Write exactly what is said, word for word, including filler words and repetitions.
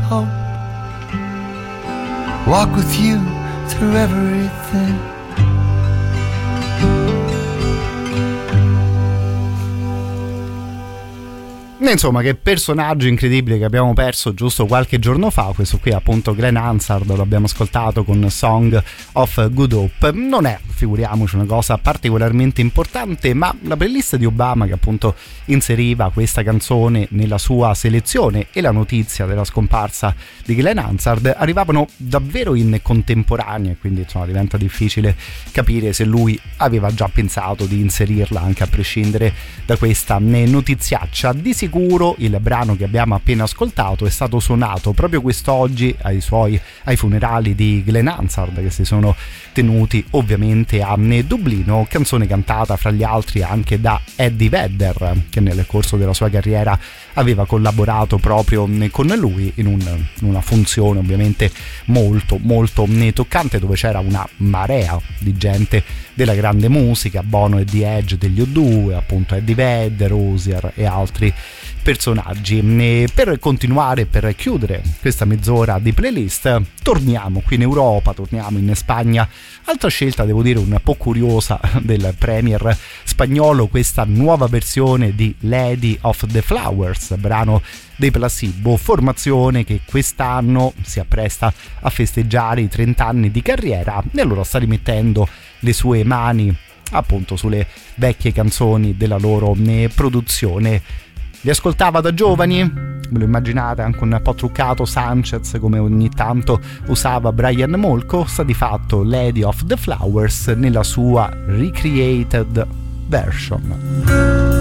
hope, walk with you through everything. Insomma, che personaggio incredibile che abbiamo perso giusto qualche giorno fa. Questo qui appunto Glenn Hansard, lo abbiamo ascoltato con Song of Good Hope. Non è, figuriamoci, una cosa particolarmente importante, ma la playlist di Obama, che appunto inseriva questa canzone nella sua selezione, e la notizia della scomparsa di Glenn Hansard arrivavano davvero in contemporanea, quindi insomma diventa difficile capire se lui aveva già pensato di inserirla anche a prescindere da questa notiziaccia. Di sicuro il brano che abbiamo appena ascoltato è stato suonato proprio quest'oggi ai suoi ai funerali di Glenn Hansard, che si sono tenuti ovviamente a Dublino, canzone cantata fra gli altri anche da Eddie Vedder, che nel corso della sua carriera aveva collaborato proprio con lui in, un, in una funzione ovviamente molto molto toccante, dove c'era una marea di gente della grande musica, Bono e The Edge degli U due, appunto Eddie Vedder, Osier e altri personaggi. E per continuare, per chiudere questa mezz'ora di playlist, torniamo qui in Europa, torniamo in Spagna. Altra scelta, devo dire, un po' curiosa del premier spagnolo, questa nuova versione di Lady of the Flowers, brano dei Placebo, formazione che quest'anno si appresta a festeggiare i trenta anni di carriera, e allora sta rimettendo le sue mani appunto sulle vecchie canzoni della loro produzione. Li ascoltava da giovani, ve lo immaginate, anche un po' truccato Sanchez, come ogni tanto usava Brian Molko. Sta di fatto Lady of the Flowers nella sua recreated version.